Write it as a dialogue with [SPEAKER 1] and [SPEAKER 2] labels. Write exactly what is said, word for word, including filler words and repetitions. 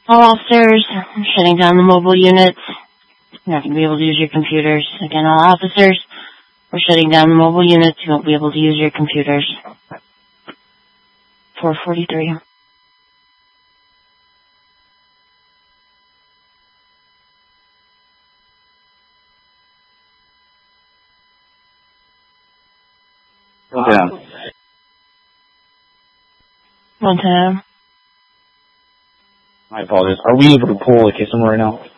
[SPEAKER 1] All officers, I'm shutting down the mobile units. You're not going to be able to use your computers. Again, all officers, we're shutting down the mobile units. You won't be able to use your computers. four forty-three.
[SPEAKER 2] One ten.
[SPEAKER 1] One ten.
[SPEAKER 2] My apologies. Are we able to pull a case number right now?